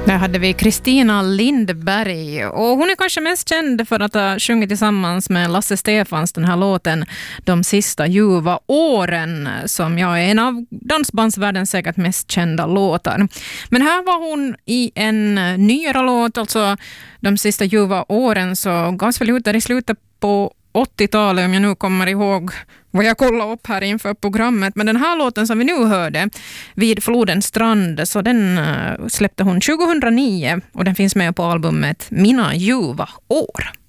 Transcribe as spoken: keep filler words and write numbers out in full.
Där hade vi Kristina Lindberg och hon är kanske mest känd för att ha sjungit tillsammans med Lasse Stefans den här låten De sista ljuva åren, som jag är en av dansbandsvärldens säkert mest kända låtar. Men här var hon i en nyare låt, alltså De sista ljuva åren, så gavs väl ut där i slutet på åttiotalet, om jag nu kommer ihåg vad jag kollade upp här inför programmet. Men den här låten som vi nu hörde, Vid flodens strand, så den släppte hon tjugohundranio och den finns med på albumet Mina ljuva år.